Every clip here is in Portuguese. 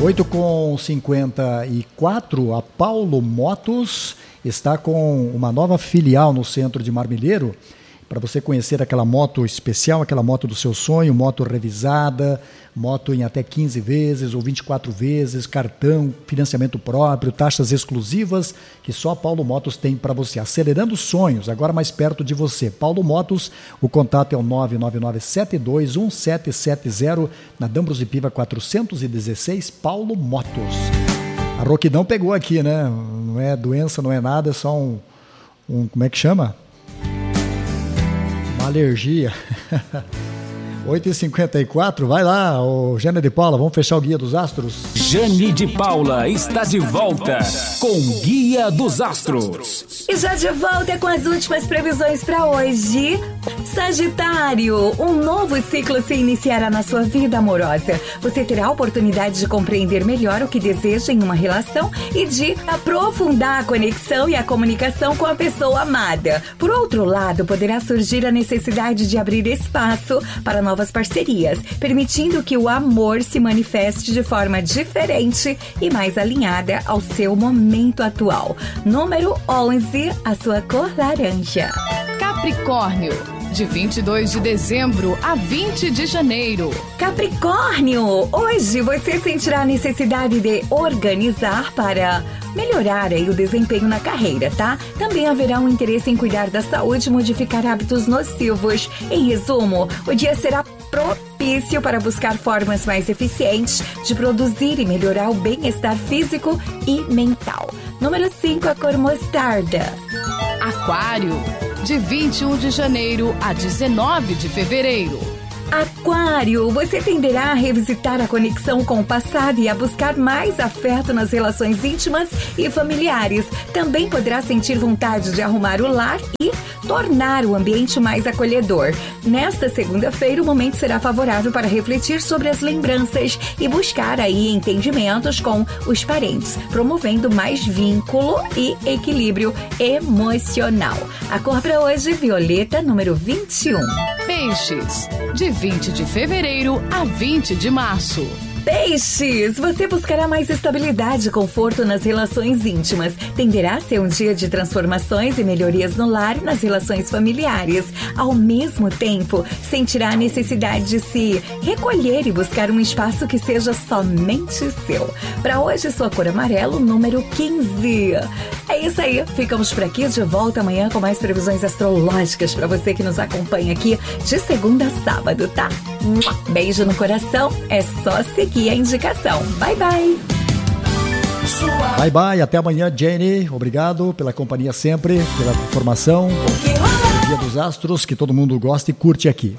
8h54, a Paulo Motos está com uma nova filial no centro de Marmeleiro, para você conhecer aquela moto especial, aquela moto do seu sonho, moto revisada, moto em até 15 vezes ou 24 vezes, cartão, financiamento próprio, taxas exclusivas que só a Paulo Motos tem para você. Acelerando sonhos, agora mais perto de você. Paulo Motos, o contato é o 999721770, na Dambros de Piva 416, Paulo Motos. A rouquidão pegou aqui, né? Não é doença, não é nada, é só um como é que chama? Uma alergia. 8h54, vai lá, ô Jane de Paula, vamos fechar o Guia dos Astros? Jane de Paula está de volta com o Guia dos Astros. E já de volta com as últimas previsões para hoje. Sagitário, um novo ciclo se iniciará na sua vida amorosa. Você terá a oportunidade de compreender melhor o que deseja em uma relação e de aprofundar a conexão e a comunicação com a pessoa amada. Por outro lado, poderá surgir a necessidade de abrir espaço para novas parcerias, permitindo que o amor se manifeste de forma diferente e mais alinhada ao seu momento atual. Número 11, a sua cor laranja. Capricórnio, de 22 de dezembro a 20 de janeiro. Capricórnio, hoje você sentirá a necessidade de organizar para melhorar aí o desempenho na carreira, tá? Também haverá um interesse em cuidar da saúde e modificar hábitos nocivos. Em resumo, o dia será propício para buscar formas mais eficientes de produzir e melhorar o bem-estar físico e mental. Número 5, a cor mostarda. Aquário, de 21 de janeiro a 19 de fevereiro. Aquário, você tenderá a revisitar a conexão com o passado e a buscar mais afeto nas relações íntimas e familiares. Também poderá sentir vontade de arrumar o lar e tornar o ambiente mais acolhedor. Nesta segunda-feira, o momento será favorável para refletir sobre as lembranças e buscar aí entendimentos com os parentes, promovendo mais vínculo e equilíbrio emocional. A cor para hoje, violeta, número 21. Peixes, de 20 de fevereiro a 20 de março. Peixes, você buscará mais estabilidade e conforto nas relações íntimas. Tenderá a ser um dia de transformações e melhorias no lar e nas relações familiares. Ao mesmo tempo, sentirá a necessidade de se recolher e buscar um espaço que seja somente seu. Para hoje, sua cor amarelo, número 15. É isso aí, ficamos por aqui, de volta amanhã com mais previsões astrológicas para você que nos acompanha aqui de segunda a sábado, tá? Beijo no coração, é só seguir a indicação. Bye, bye. Bye, bye, até amanhã, Jenny. Obrigado pela companhia sempre, pela informação. Dia dos Astros, que todo mundo gosta e curte aqui.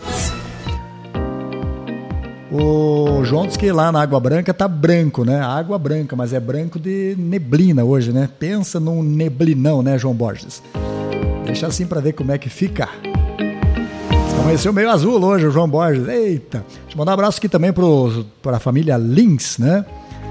O João disse que lá na Água Branca tá branco, né? Água branca, mas é branco de neblina hoje, né? Pensa num neblinão, né, João Borges? Deixa assim pra ver como é que fica. Amanheceu meio azul hoje, o João Borges. Eita! Deixa eu mandar um abraço aqui também para a família Lins, né?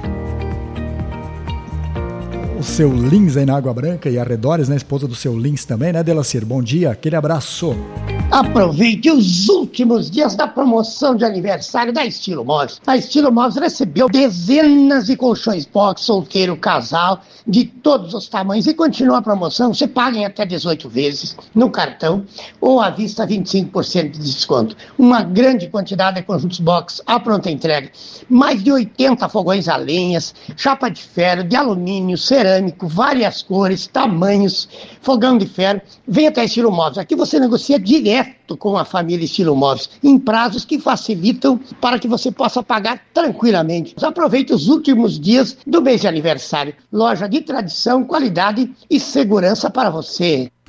O seu Lins aí na Água Branca e arredores, né? Esposa do seu Lins também, né, Delacir? Bom dia, aquele abraço. Aproveite os últimos dias da promoção de aniversário da Estilo Móveis. A Estilo Móveis recebeu dezenas de colchões box, solteiro, casal, de todos os tamanhos. E continua a promoção, você paga em até 18 vezes no cartão ou à vista 25% de desconto. Uma grande quantidade de conjuntos box à pronta entrega. Mais de 80 fogões a lenhas, chapa de ferro, de alumínio, cerâmico, várias cores, tamanhos, fogão de ferro. Vem até a Estilo Móveis. Aqui você negocia direto com a família Estilo Móveis, em prazos que facilitam para que você possa pagar tranquilamente. Aproveite os últimos dias do mês de aniversário. Loja de tradição, qualidade e segurança para você.